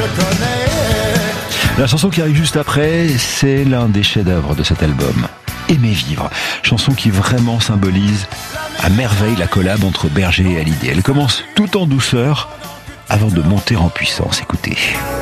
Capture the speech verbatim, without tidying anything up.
La chanson qui arrive juste après, c'est l'un des chefs-d'œuvre de cet album. Aimer vivre, chanson qui vraiment symbolise à merveille la collab entre Berger et Hallyday. Elle commence tout en douceur avant de monter en puissance. Écoutez.